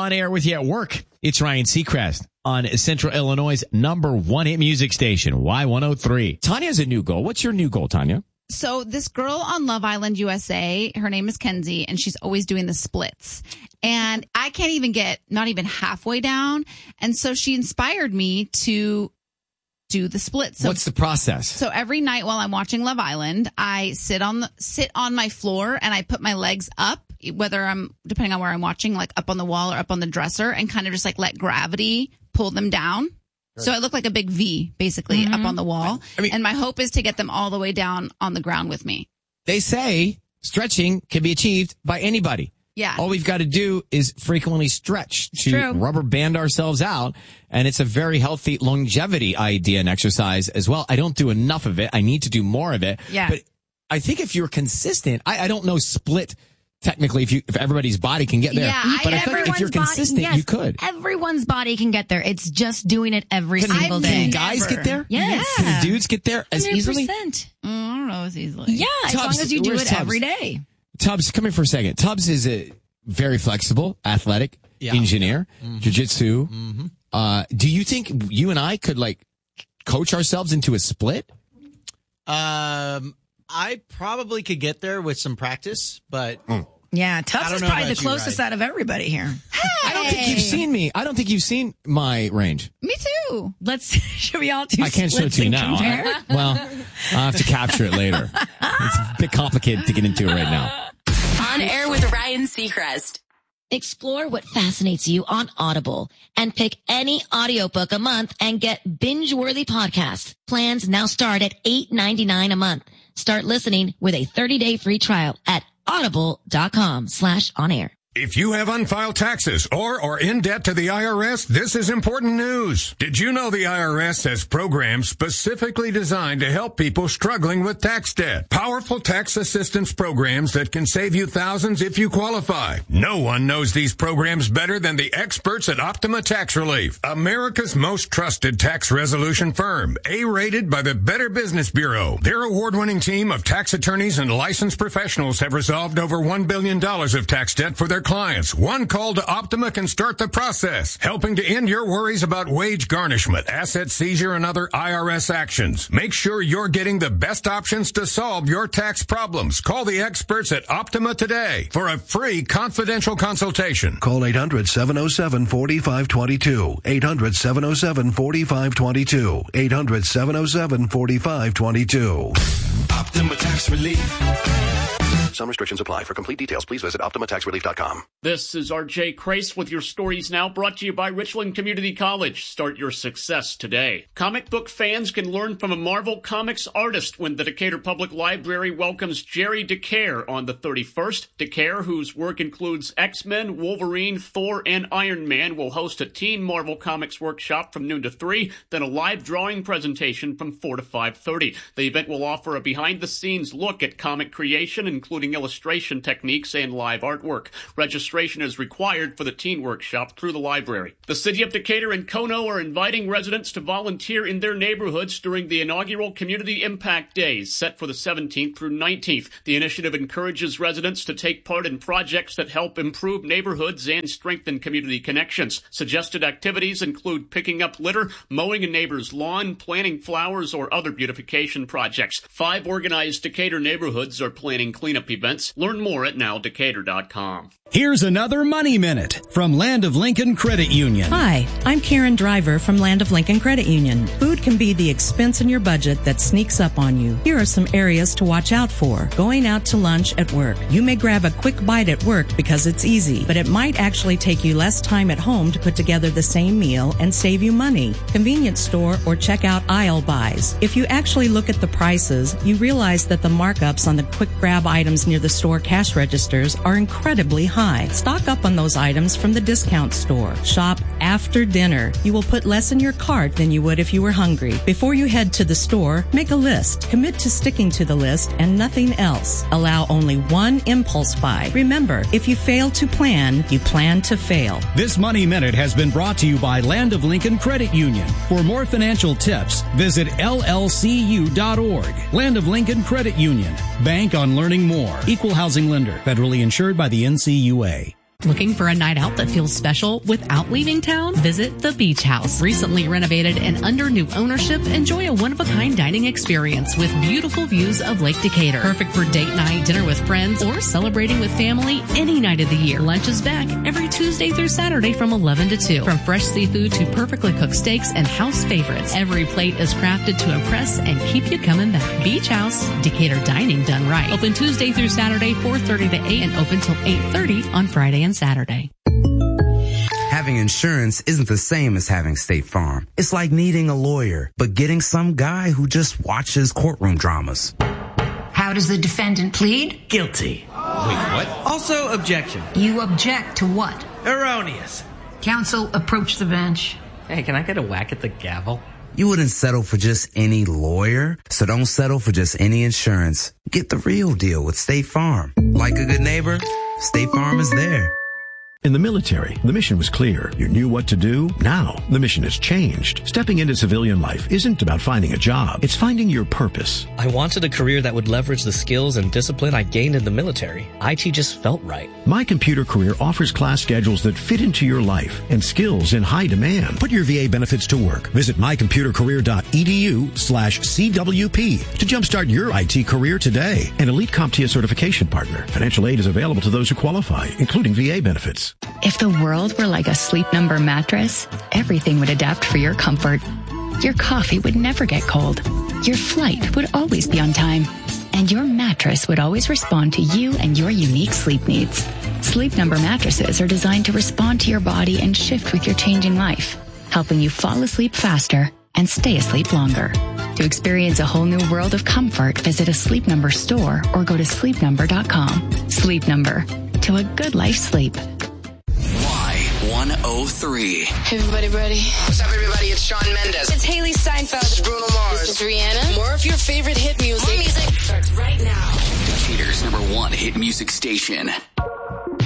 on air with you at work. It's Ryan Seacrest on Central Illinois' #1 hit music station, Y103. Tanya has a new goal. What's your new goal, Tanya? So this girl on Love Island USA, her name is Kenzie, and she's always doing the splits. And I can't even get not even halfway down. And so she inspired me to do the splits. So, what's the process? So every night while I'm watching Love Island, I sit on my floor and I put my legs up, depending on where I'm watching, like up on the wall or up on the dresser, and kind of just like let gravity pull them down. So I look like a big V, basically, up on the wall. And my hope is to get them all the way down on the ground with me. They say stretching can be achieved by anybody. Yeah. All we've got to do is frequently stretch to rubber band ourselves out. And it's a very healthy longevity idea and exercise as well. I don't do enough of it. I need to do more of it. Yeah. But I think if you're consistent, I don't know split technically if everybody's body can get there. Yeah, but I think if you're consistent, you could. Everyone's body can get there. It's just doing it every single day. Can guys get there? Yes. Can the dudes get there as 100%. easily? I don't know as easily. Yeah, as long as you do it every day. Tubbs, come here for a second. Tubbs is a very flexible, athletic engineer, jiu-jitsu. Do you think you and I could coach ourselves into a split? I probably could get there with some practice, but yeah, Tubbs is probably the closest out of everybody here. Hey! I don't think you've seen me. I don't think you've seen my range. Me too. Should we all do? I can't show it to you now. Well, I'll have to capture it later. It's a bit complicated to get into it right now. On air with Ryan Seacrest. Explore what fascinates you on Audible and pick any audiobook a month and get binge-worthy podcasts. Plans now start at $8.99 a month. Start listening with a 30-day free trial at audible.com/onair. If you have unfiled taxes or are in debt to the IRS, this is important news. Did you know the IRS has programs specifically designed to help people struggling with tax debt? Powerful tax assistance programs that can save you thousands if you qualify. No one knows these programs better than the experts at Optima Tax Relief, America's most trusted tax resolution firm, A-rated by the Better Business Bureau. Their award-winning team of tax attorneys and licensed professionals have resolved over $1 billion of tax debt for their clients. One call to Optima can start the process, helping to end your worries about wage garnishment, asset seizure, and other IRS actions. Make sure you're getting the best options to solve your tax problems. Call the experts at Optima today for a free confidential consultation. Call 800-707-4522. 800-707-4522. 800-707-4522. Optima Tax Relief. Some restrictions apply. For complete details, please visit OptimaTaxRelief.com. This is R.J. Crace with your Stories Now, brought to you by Richland Community College. Start your success today. Comic book fans can learn from a Marvel Comics artist when the Decatur Public Library welcomes Jerry DeCare on the 31st. DeCare, whose work includes X-Men, Wolverine, Thor, and Iron Man, will host a teen Marvel Comics workshop from noon to 3, then a live drawing presentation from 4 to 5:30. The event will offer a behind-the-scenes look at comic creation, including illustration techniques and live artwork. Registration is required for the teen workshop through the library. The City of Decatur and Kono are inviting residents to volunteer in their neighborhoods during the inaugural Community Impact Days, set for the 17th through 19th. The initiative encourages residents to take part in projects that help improve neighborhoods and strengthen community connections. Suggested activities include picking up litter, mowing a neighbor's lawn, planting flowers, or other beautification projects. 5 organized Decatur neighborhoods are planning cleanup events. Learn more at nowdecatur.com. Here's another Money Minute from Land of Lincoln Credit Union. Hi, I'm Karen Driver from Land of Lincoln Credit Union. Food can be the expense in your budget that sneaks up on you. Here are some areas to watch out for. Going out to lunch at work. You may grab a quick bite at work because it's easy, but it might actually take you less time at home to put together the same meal and save you money. Convenience store or checkout aisle buys. If you actually look at the prices, you realize that the markups on the quick grab items near the store cash registers are incredibly high. Stock up on those items from the discount store. Shop after dinner. You will put less in your cart than you would if you were hungry. Before you head to the store, make a list. Commit to sticking to the list and nothing else. Allow only one impulse buy. Remember, if you fail to plan, you plan to fail. This Money Minute has been brought to you by Land of Lincoln Credit Union. For more financial tips, visit llcu.org. Land of Lincoln Credit Union. Bank on learning more. Equal housing lender. Federally insured by the NCUA. Looking for a night out that feels special without leaving town? Visit the Beach House. Recently renovated and under new ownership, enjoy a one-of-a-kind dining experience with beautiful views of Lake Decatur. Perfect for date night, dinner with friends, or celebrating with family any night of the year. Lunch is back every Tuesday through Saturday from 11 to 2. From fresh seafood to perfectly cooked steaks and house favorites, every plate is crafted to impress and keep you coming back. Beach House, Decatur dining done right. Open Tuesday through Saturday, 4:30 to 8, and open till 8:30 on Friday and Saturday. Having insurance isn't the same as having State Farm. It's like needing a lawyer, but getting some guy who just watches courtroom dramas. How does the defendant plead? Guilty. Wait, what? Also, objection. You object to what? Erroneous. Counsel, approach the bench. Hey, can I get a whack at the gavel? You wouldn't settle for just any lawyer, so don't settle for just any insurance. Get the real deal with State Farm. Like a good neighbor, State Farm is there. In the military, the mission was clear. You knew what to do. Now, the mission has changed. Stepping into civilian life isn't about finding a job. It's finding your purpose. I wanted a career that would leverage the skills and discipline I gained in the military. IT just felt right. My Computer Career offers class schedules that fit into your life and skills in high demand. Put your VA benefits to work. Visit mycomputercareer.edu/CWP to jumpstart your IT career today. An elite CompTIA certification partner. Financial aid is available to those who qualify, including VA benefits. If the world were like a Sleep Number mattress, everything would adapt for your comfort. Your coffee would never get cold. Your flight would always be on time. And your mattress would always respond to you and your unique sleep needs. Sleep Number mattresses are designed to respond to your body and shift with your changing life, helping you fall asleep faster and stay asleep longer. To experience a whole new world of comfort, visit a Sleep Number store or go to sleepnumber.com. Sleep Number. To a good life sleep. Y103. Hey, everybody ready? What's up, everybody? It's Shawn Mendes. It's Haley Steinfeld. This is Bruno Mars. This is Rihanna. More of your favorite hit music. More music starts right now. Decatur's #1 hit music station.